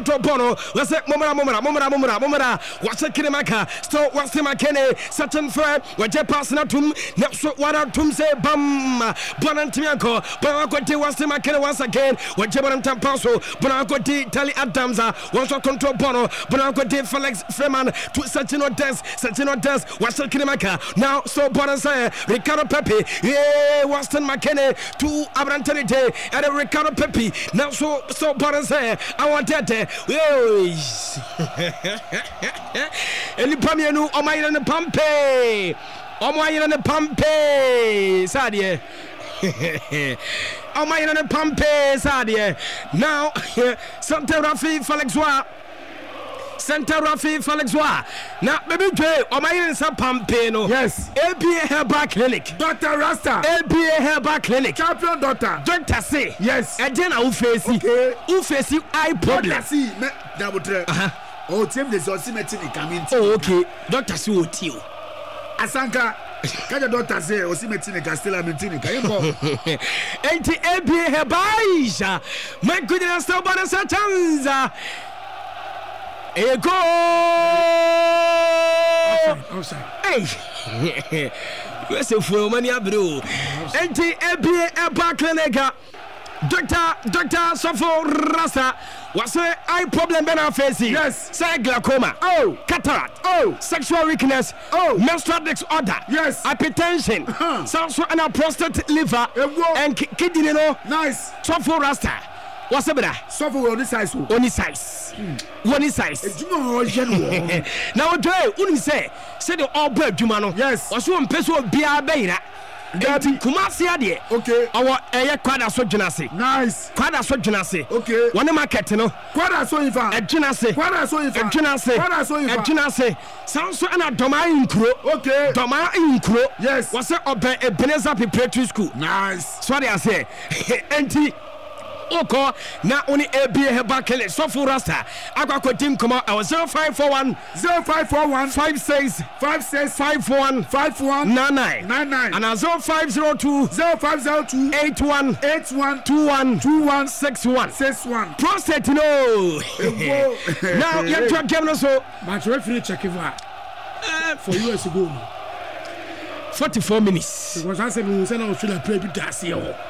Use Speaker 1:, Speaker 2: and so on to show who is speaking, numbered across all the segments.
Speaker 1: control Bono. Let's say Momara. What's a Kinemaka? Still what's the McKenny? Certain fair. What you passing out to next what out to say bum Bonantimianco. Bonacote what's the McKenny once again. What you want to Tampaso. Bonacote Tally Adams. Once to control Bono. Bonacote Felix Freeman to Satino Des. What's a Kinemaka? Now so Bonasa Ricardo Pepe. Yeah, Waston McKenny to Abrantanite and Ricardo Pepe. Now so Bonasa. I want that. Any Pamianu, Omayan and the Pompe. Omayan and the Pompe. Sadie. Omayan and the Pompe. Sadie. Now, Santa Rafi Falexwa. Now, baby Joy, Omayan and some Pompeno.
Speaker 2: Yes.
Speaker 1: APA Herbal Clinic.
Speaker 2: Dr. Rasta.
Speaker 1: APA Herbal Clinic.
Speaker 2: Champion doctor.
Speaker 1: Doctor say.
Speaker 2: Yes.
Speaker 1: And then I will face you.
Speaker 2: Okay.
Speaker 1: Who face you eye problem.
Speaker 2: Doctor see. Oh, Tim, there's also medicine coming.
Speaker 1: Oh, okay. Doctor see what you.
Speaker 2: Asanka. Can the doctor say, Osimetine Castilla Mentini? Can you go?
Speaker 1: APA Herbaisha. My goodness, no bonus a chance. Go!
Speaker 2: Outside.
Speaker 1: Hey! Where's the full money, bro? APA Herba Clinica. Doctor Sofo Rasta. What's the eye problem Ben facing?
Speaker 2: Yes.
Speaker 1: Say glaucoma.
Speaker 2: Oh.
Speaker 1: Cataract.
Speaker 2: Oh.
Speaker 1: Sexual weakness.
Speaker 2: Oh.
Speaker 1: Menstrual disorder.
Speaker 2: Yes.
Speaker 1: Hypertension. So and a prostate, liver, and kidney.
Speaker 2: Nice.
Speaker 1: Sofo Rasta. What's up with that?
Speaker 2: Sofo on this size.
Speaker 1: Only size. One size. Now, Joy, say the all bird, Jumano.
Speaker 2: Yes.
Speaker 1: What's one person be a beira? Kumasi ade.
Speaker 2: Okay.
Speaker 1: Our kwada so dwunase.
Speaker 2: Nice.
Speaker 1: Kwada so dwunase.
Speaker 2: Okay.
Speaker 1: One market no.
Speaker 2: Kwada so ifa.
Speaker 1: Dwunase.
Speaker 2: Kwada so ifa.
Speaker 1: Dwunase.
Speaker 2: Kwada so ifa.
Speaker 1: Dwunase. Sanso ana doma inkuro.
Speaker 2: Okay.
Speaker 1: Doma inkuro.
Speaker 2: Yes.
Speaker 1: What's obe Ebenezer Preparatory School.
Speaker 2: Nice.
Speaker 1: So I say. Enti Oko na oni ABA Herbal Clinic so for Rasta akwa team come out 0541 56 51 99 and 0502 81 61 prostate no now you try game so
Speaker 2: but referee check it for US ago
Speaker 1: 44 minutes
Speaker 2: because I said we send out to play with that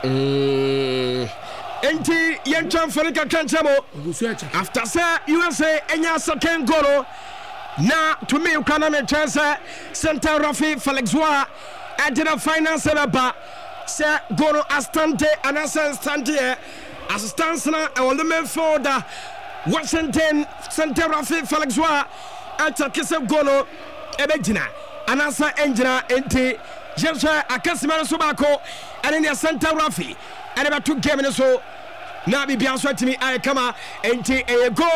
Speaker 1: Enti yencham Ferika Kanchamo after say USA enya second goal na to me you can make chance Center Rafi Falexwa at the finance ba say goal astante and astante assistance na e will men for the Washington Center Rafi Falexwa at kise goal ebegina anasa engina enti Jesha akasima so bako and in the Center Rafi and about two games so now be answer to me I come out and take a go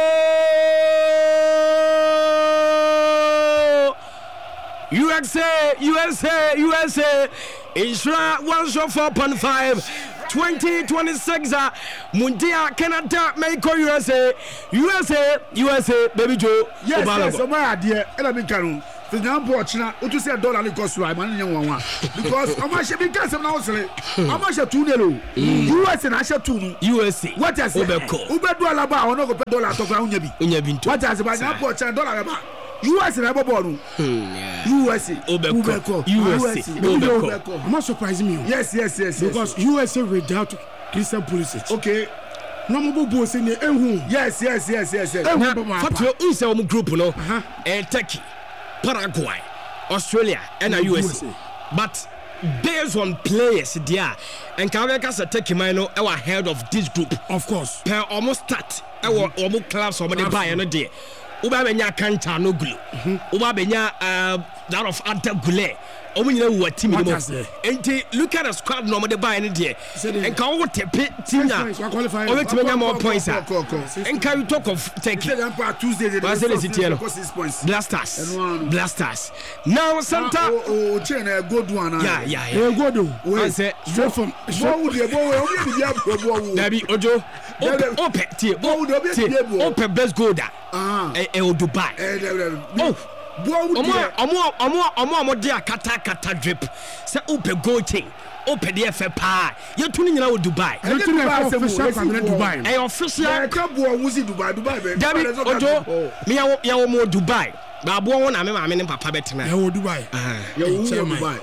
Speaker 1: USA Insura 104.5 2026 Mundia Canada Mexico USA baby Joe
Speaker 2: yes so my idea and I can the number China to say dollar cost right man because how much be gas now say how much $2 US and Asha 2 USA what is Uber dollar ba no go dollar to ground yabi what is about number China dollar ba US and Abobonu USA I'm not surprising me yes because USA without Christian police okay no mo bo say yes
Speaker 1: fatwa unse o group no Turkey Paraguay, Australia, and USA. But based on players there, and Kaveka take Mino our head of this group.
Speaker 2: Of course.
Speaker 1: Per almost start our almost class or the buy another. Uba benya Kanta no glue. Uba benya that of Anta Gule. Omuni what team and look at the squad no the buy any day. And can what team now? Only to make more points. And can you talk of taking
Speaker 2: Tuesday
Speaker 1: Blasters. Now Santa
Speaker 2: China good one.
Speaker 1: Yeah. Good. I say straight from Dabi Ojo. Open best go da. Dubai. Omo dia kata drip. Say open go chain. opede fe pa ye tuni nyina wo Dubai
Speaker 2: Dubai
Speaker 1: e official
Speaker 2: ka bo wusi Dubai be
Speaker 1: David ojo me ya wo mo Dubai ba bo won na me ma me ne papa betena
Speaker 2: ya wo Dubai ya wo Dubai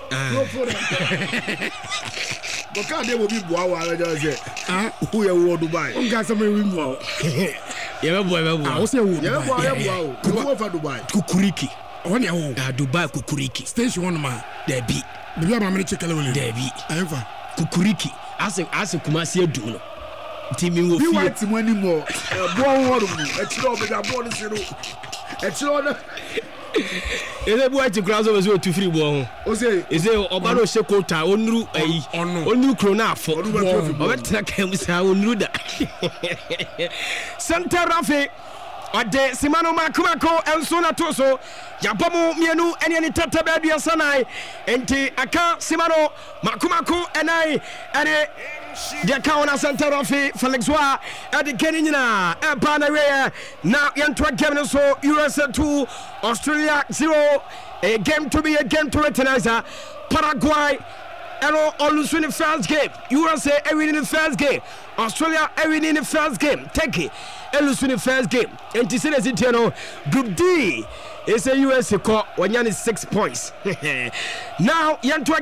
Speaker 2: boka de wo bi bo awa ara je who ya wo Dubai nka se me wi mo
Speaker 1: ye be bo
Speaker 2: wo se wo ye bo wo fa Dubai
Speaker 1: kukuriki
Speaker 2: on ya wo
Speaker 1: Dubai kukuriki
Speaker 2: station one ma
Speaker 1: there be
Speaker 2: ma me check wele
Speaker 1: there be
Speaker 2: ayefa
Speaker 1: kukuriki ase Kumasi adum no timi wo fie
Speaker 2: bi wa ti mo ani mo bo wo ro mu e ti do be da bo no se no e ti do
Speaker 1: ele bu ati kura so we so tu free bo ho
Speaker 2: o se
Speaker 1: eze oba no she kota onuru ayi onuru kro na afo obetra kam sa onuru da Center Rafi ode Simano Makumako enso na toso yabomu mienu ene tata ba aduasa nai enti aka Simano Makumako enai ene de kauna Center Rafi Felix wa ade keni nyina e pa na we na yentwa game so USA 2 Australia 0 a game to be a game to return Paraguay Ero Olusu in the first game. USA winning the first game. Australia winning the first game. Turkey Olusu in the first game. And to see the Zitiano Group D is a USA call when you 6 points. Now Yantua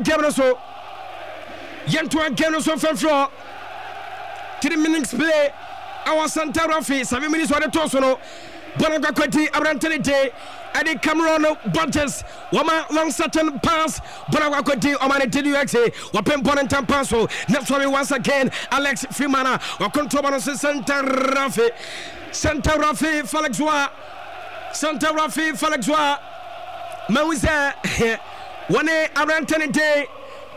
Speaker 1: game so from floor. 3 minutes play. Our Center Rafi 7 minutes on the Tosono. Bonaga Kweti Abrantene Day. Adi Cameron Budges wama long certain pass Bonaga Kweti Omani TDUX wapen bonentan passo next one once again Alex Fimana wa control on Center Rafi Felix Wa Mawise one Abrantene Day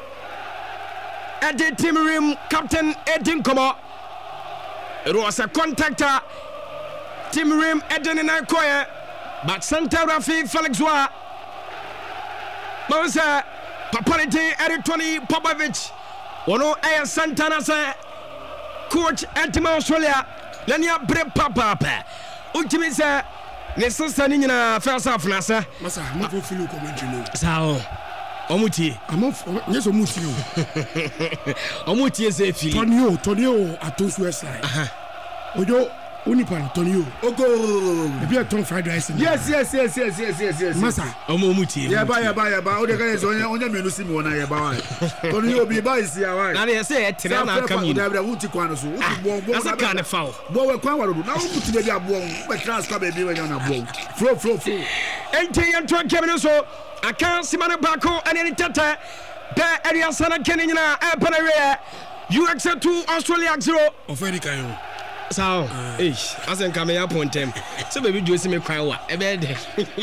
Speaker 1: Adi Team Rim Captain Edin Komo it was a contactor Team Rim Edin and Koye but Center Rafi Felix Wa Mawise Papariti Eritoni Popovic Wono Aya Santana say coach Antima Australia Lenia Bre Papa Ultimate say ne sister ni nyina first half na say
Speaker 2: masa mo fo feel commentary no
Speaker 1: sao omuti
Speaker 2: nyeso muti o
Speaker 1: omuti say feel
Speaker 2: Tonio atosu esai ojo Unipan Tonio Ogo ebi ton fried rice yes masa
Speaker 1: omuti
Speaker 2: ya ba o de ka so onya menu simi wona ya ba wa Tonio bi ba isi ya wa
Speaker 1: na dey say e tere na kam yi
Speaker 2: na wuti kwan so wuti bo
Speaker 1: asa ka ne fa
Speaker 2: bo we kwan warodo na wuti be bi abo be transfer be bi we na abo flow
Speaker 1: enti yentwa kemene so aka simana bako ane tata be area sana kenyina e panawe USA 2 Australia 0
Speaker 2: oferi kan yo
Speaker 1: sao asen kame ya pontem so baby do see me cry wa e be de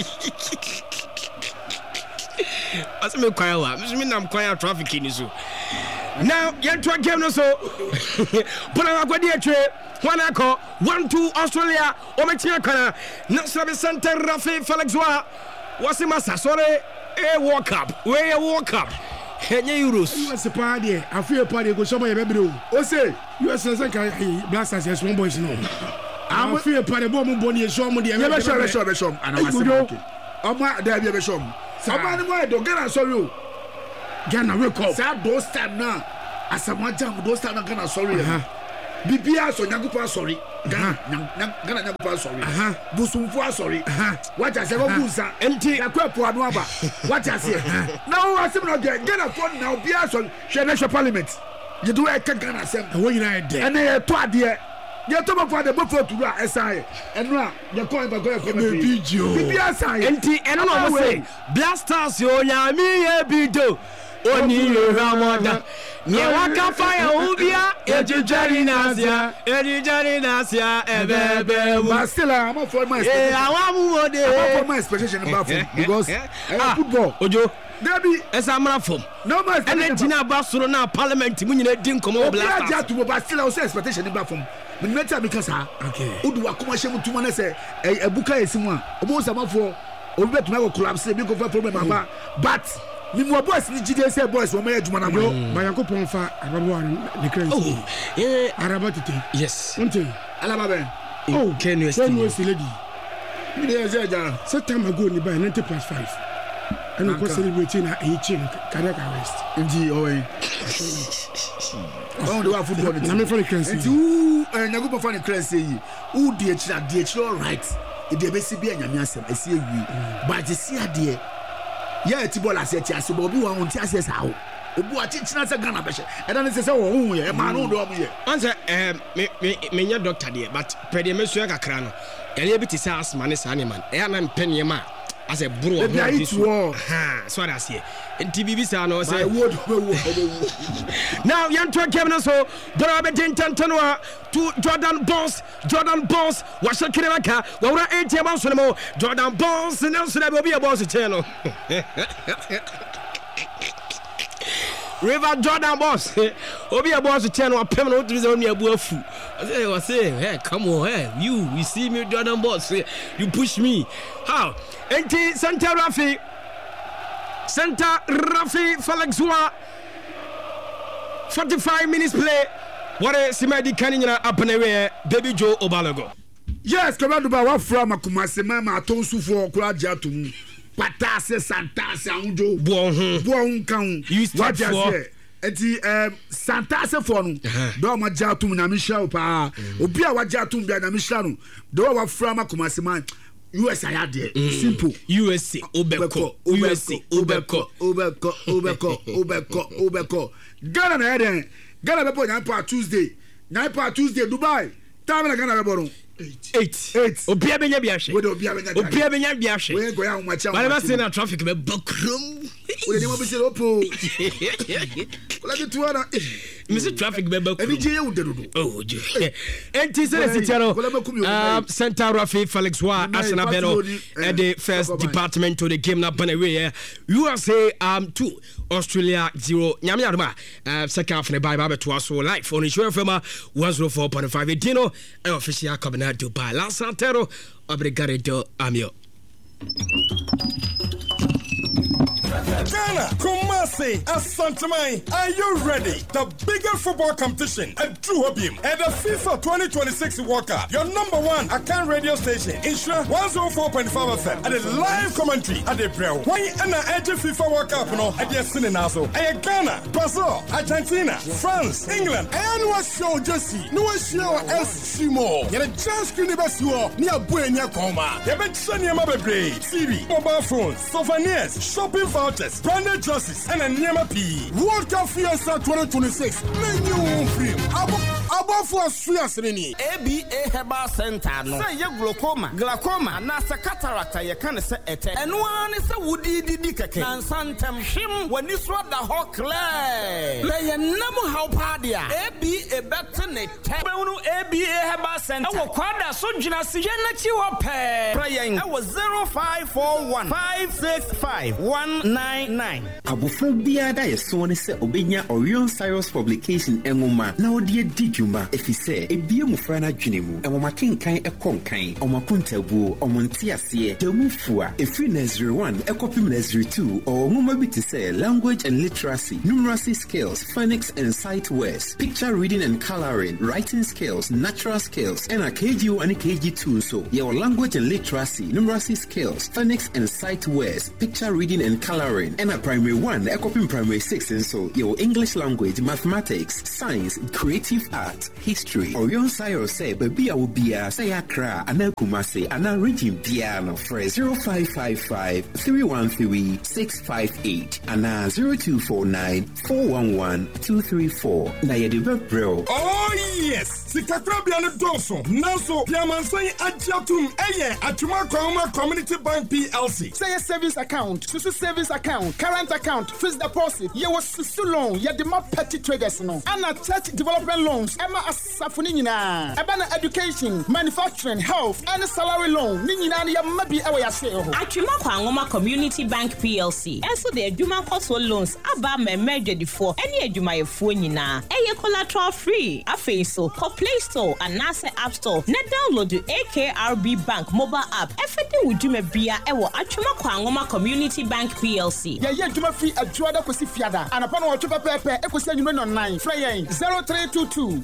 Speaker 1: asen me cry wa me nam cry traffic ni so now yentwa game no so bona agwadi atwe one akọ 1-2 Australia o metia kana na sabe Center Rafi Felix Wa wasi masa sorry World Cup Henye Euros
Speaker 2: US party afie party go show me bebre o say US say kan Blasters yes one boys no afie party bo mo boni e show mo de e be show ana wase Oma da be show Oma ni mo do Ghana sorry o Ghana wake up say those time na asama jam those time na Ghana sorry Bibia so Nyankopon sorry Ghana Nyankopon sorry Busumfu sorry what I say go busa enti akwapo anu aba what I say now asim no Ghana phone now bia so hwe parliament you do e Ghana asem wo nyina e de ene e to ade ye to bafo ade bafo turu a esai enu a ye ko ba go bibia sai
Speaker 1: enti eno no mo say Blasters yo nyami ye bido oni ye ramoda ni waka fire ubia ejijari nasia ebebe
Speaker 2: Bastila am for my expectation about because football
Speaker 1: ojo
Speaker 2: Debi
Speaker 1: esamra fom
Speaker 2: no more
Speaker 1: expectation about soro na parliament mu nyina din komo Blasters
Speaker 2: ja to Bastila o say expectation about fom me meta because
Speaker 1: okay
Speaker 2: odu akoma hye mutuma na say ebuka esimu a obo samafo obi betuma go collapse bi go for problem aba but ni mo boys ni gide say boys wo may adwuma na mo ba Yankopon fa arabo ne crazy arabo tete
Speaker 1: yes
Speaker 2: until alaba ben
Speaker 1: Kenny
Speaker 2: lady me dey say ja set time ago ni by 90+5 and we go celebrate na 18 Caracas West
Speaker 1: ndi
Speaker 2: Oh, the football.
Speaker 1: I'm a funny crazy.
Speaker 2: And you go for funny crazy. Who dear all right. It dey be be anya asem esi ewi. But you see dear. Yeah, Tibola said yes, Bobby won't tell us how. Obu achichina se Ghana beshe. E dan say wo hu ye, ma no do omu ye.
Speaker 1: Answer me nya doctor there, but pede me so kakra no. Ele bi ti say asma ne sa ne man. E na mpanye ma. As a bro of this. So that's here. And TV sa no say now yanto kemna so Brobe Tintantanwa to Jordan Boss was a kiraka wa 80 months no more Jordan Boss and so that will be a boss channel. River Jordan Boss obi a boss channel permanent to be on your buafu. I say hey come on hey you see me Jordan Boss you push me how enti Santa Rafi Felix Wa 45 minutes play what a Simedi Kanina up and away Baby Joe Obalogo.
Speaker 2: Yes, come on to our from Kumasi Mama Tonsu for Krajatum Patase Santase Anjo Bon Kan what you say eti Santase for no do ma jatum na Michel pa obi a wa jatum bia na Michel no do wa from Kumasi man US I had there. Simple.
Speaker 1: USC Obeko.
Speaker 2: Ghana na there. Ghana be born Tuesday. Dubai. Time na Ghana be born. 8.
Speaker 1: Obi abenya biahwe.
Speaker 2: We obi abenya biahwe. We go ya umacha.
Speaker 1: Ba say na traffic be bakrum.
Speaker 2: We dey mo be say opo. Let me to ana.
Speaker 1: Mr. Traffic be bakrum.
Speaker 2: Ebi je ye udedo.
Speaker 1: Oh, je. Enti say Sitiano. Santa Rafi Felix Wa Arsenal Beno at the first department to the game na Banaway. USA 2 Australia 0. Nyame adoma. Second half ne bye to us so live on Insure FM 104.5 Dino official cabinet Dubai. Lansantero obrigado amio.
Speaker 3: Ghana, Kumasi, Asantamai, are you ready? The biggest football competition at True Hobium at the FIFA 2026 World Cup. Your number one Akan radio station, Insure 104.5 FM, and a live commentary at the Braille. Why and the FIFA World Cup no at the Sininazo? And Ghana, Brazil, Argentina, France, England, and what show Jesse? No show else Shimo. You're a chance to never show near Buena Coma. You bet Sunny Mabe TV, mobile phones, souvenirs, shopping vouchers, branded jerseys, and a Nyama P. World Cup Fiesta 2026. Menu film. Above for Swiasini.
Speaker 4: ABA Herbal Center. No. Say you glaucoma, nasa cataract. You can say it. And one is a woody didicake. And Santam Shim when you swap the whole clay. Lay a number how pardia. ABA Bettenet. ABA Herbal Center. Our quadra Sujina Sienna Chiwape. Praying. I was 0541 565 199.
Speaker 5: Abufobia da yeso ne se obenya Orion Cyrus publication engoma na odie dijuma efise ebie mufra na dwenemu engoma kenkan ekonkan omakuntabu omontiase demufua efri nursery 1 ekopim nursery 2 or ngoma bi te se language and literacy numeracy skills phonics and sight words picture reading and coloring writing skills natural skills and a KG1 and KG2 so your language and literacy numeracy skills phonics and sight words picture reading and coloring and a primary 1 ekopim primary 6 and so your English language mathematics science creative art history Orion Cyrus say baby will be a say akra anakumase ana region piano for 0555 313 658 ana 0249 411 234 na yedibe bro.
Speaker 3: Oh yes, Sikakrabia no doso nanso piamansai agiatum eye atuma kwama community bank PLC
Speaker 6: say a savings account susu savings account current account fixed deposit ye was susu loan ye de ma petty traders no ana church development loans ema asafuni nyina eba na education manufacturing health and salary loan ni nyina ya mabi ewe ya se ho
Speaker 7: atuma kwangoma community bank PLC enso de adwuma koso loans aba memedwedifo ene adwumayefo nyina eye collateral free afei so ko Play Store and NASA App Store na download the AKRB Bank mobile app efete wudwuma bia ewo atuma kwangoma community bank PLC
Speaker 6: ye adwuma free adwoada kosi fiada anapa no wotu pepepe ekosi anyume no 9 free 0322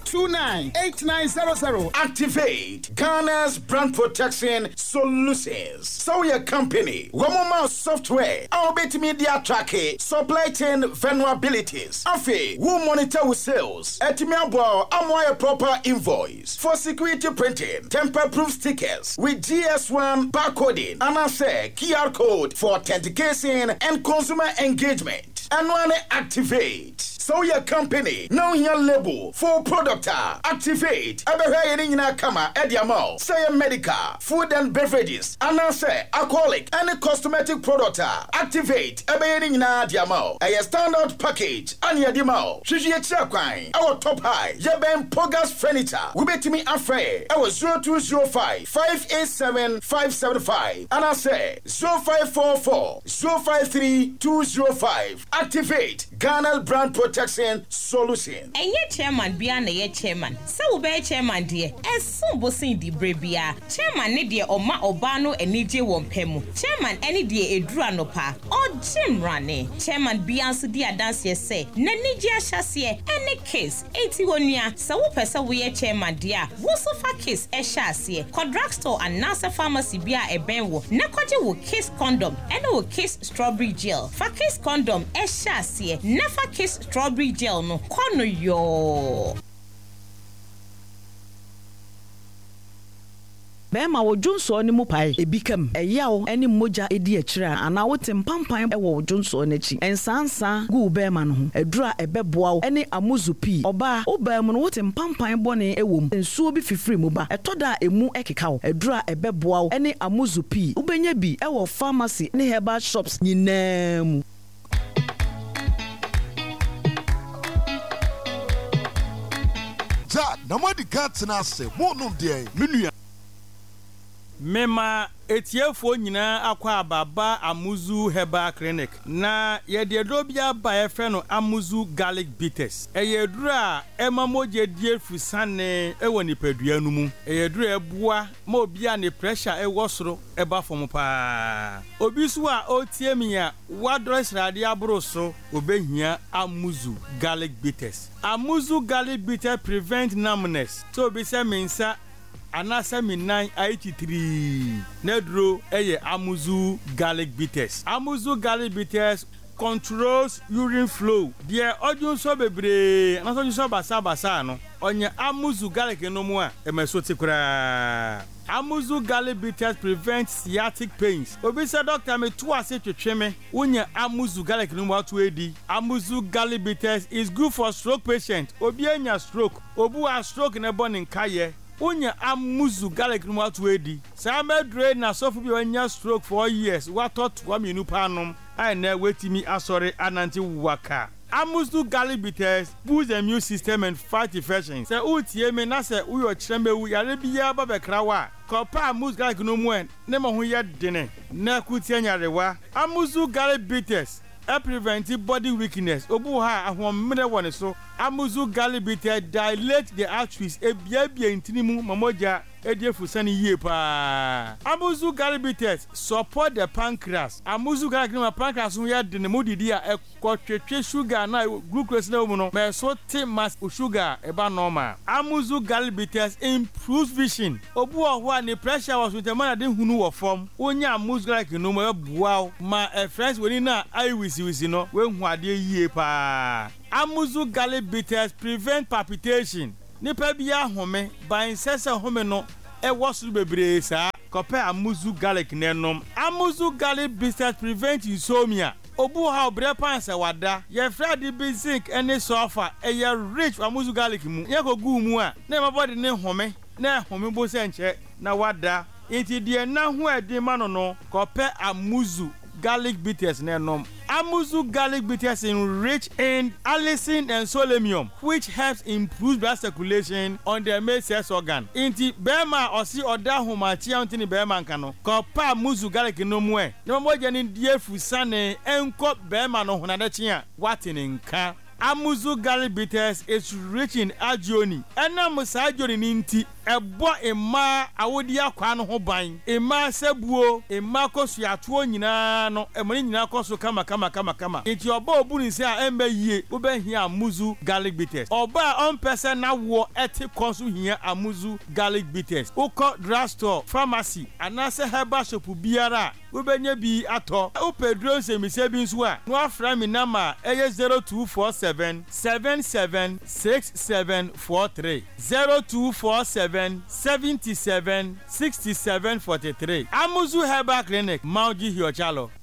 Speaker 6: 08029298900.
Speaker 4: Activate Ghana's brand protection solutions. So your company, Womoma software, our bit media tracking, supply chain vulnerabilities. Afe, who monitor with sales. Etimiabo, amwire proper invoice for security printing, tamper-proof stickers with GS1 barcoding, and I say QR code for authentication and consumer engagement. And one activate. So your company, now your label for product activate. Abehe kama ediamo. Say medical, food and beverages, and I say alcoholic and cosmetic product activate. Abehe na diamo. A standard package and yadimo. Shishi kwine. Our top high. Yeben Pogas furniture. We bet me afraid. Our 0205 587 575. And I say 0544 053 205. Activate Ghana brand protection solution.
Speaker 7: And yet chairman beyond the chairman. So be chairman dear. As soon bossing the brebia. Chairman Nidia or Ma Obano and Niji Wompemu. Chairman any dear Edruanopa or Jim Rane. Chairman Beyonce dear dance ye say. Nenija Shasie any case. 81 year. So pesa we chairman dear. Wosofa case e shasie. Drugstore and Nasa pharmacy bia e benwo. Nakwaje will kiss condom and will kiss strawberry gel. For kiss condom e shasie. Never kiss strawberry gel no. Kono yo.
Speaker 8: Bema wo Johnson ni mu pai ebikam eyawo eni moja edi akira ana wo tempampan e wo Johnson n'achi ensansa gu bema no ho edura ebeboa eni amuzupi oba obam no wo tempampan bone ewom ensuo bi fifiri mu ba etoda emu ekeka wo edura ebeboa eni amuzupi ubenya bi e wo pharmacy ni herbal shops nyinam.
Speaker 9: Ja namadi katsena se mo no de menua
Speaker 10: Mema etiefo nyina akwa ababa Amuzu Herbal Clinic na yede dobia ba efe no Amuzu Garlic Bitters eyedura emamoje die fusane ewo nipadua nu mu eyedura ebua ma obia ne pressure ewo soro eba fom pa obisu a otiemia wadros rade abroso obehia Amuzu Garlic Bitters. Amuzu Garlic Bitters prevent numbness so be se mensa Anasemi 983 Nedro eye Amuzu Garlic Bitters. Amuzu Garlic Bitters controls urine flow. Dear audience so bebre, anaso so basa no. Onye Amuzu Garlic no mo a emesoti kura. Amuzu Garlic Bitters prevent sciatic pains. Obi say doctor me to ase twetweme. Unye Amuzu Garlic no mo atu edi. Amuzu Garlic Bitters is good for stroke patient. Obi anya stroke. Obu a stroke na born in kaye. Unya Amuzu Garlic no atu edi. Sa medre na sofu bi anya stroke for years. What thought wa minu panom. I na wetimi asore ananti waka. Amuzu Garlic Bitters boost the immune system and fight infections. Say utie me na say uyo chembewu yare biya ba bekrawa. Kopa Amuzu Garlic no mu en ne mo ho ye dene. Na kutie nyarewa. Amuzu Garlic Bitters prevent body weakness. Obu ha ahomre woni so. Amuzu Garlic Bitters dilate the arteries ebiabia intinimu mamoja ediefusani yie pa. Amuzu Garlic Bitters support the pancreas. Amuzu Garlic no pancreas no ya de ne modidi a ekotwetwe sugar na glucose na mu no me so te mass sugar eba normal. Amuzu Garlic Bitters improves vision. Obu ho a ne pressure was with the man de hunu wo form. Onya Amuzu Garlic no mo bua ma friends woni na eye wisi no we hu ade yie pa. Amuzu Garlic Bitters prevent palpitation. Nipa bia home ban sese home no e wosu bebre sa kope Amuzu Garlic nenom. Amuzu Garlic Bitters prevent insomnia. Obu ha obre panse wada ye fradi bi zinc ene sulfur e ye rich Amuzu Garlic mu ye ko gu mu a na mabody ne home na home bo se nche na wada enti de na ho edi ma no kope Amuzu Garlic Bitters nenom. Amuzu Garlic Bitters enrich in allicin and selenium, which helps improve blood circulation on the male sex organ. Inti bema osi oda humachi antini bema nkano. Kopa Amuzu Garlic no mwe. Ne moja ni die fusane enko bema no hunadechi a watini nka. Amuzu Garlic Bitters is rich in arginine. Ena musa arginine ninti ɛbɔ mmaa awodi akwa no ho ban mmaa sɛbuo mmaa kɔsuatoɔ nyinaa no ɛmɔ nyinaa kɔ so kama nti ɔba obu ne sɛ a ɛmba yie wobɛhia amuzu garlic bitters ɔba a ɔmpɛ sɛ nawoɔ ɛte kɔ so hia amuzu garlic bitters wokɔ drugstore pharmacy anaasɛ herbal shop biara wobɛnya bi atɔ wopɛ duro nsɛmisɛ bi nso a na wafra me nama ɛyɛ 0247 776743 0247 776743 amuzu herbal clinic Mauji Hiochalo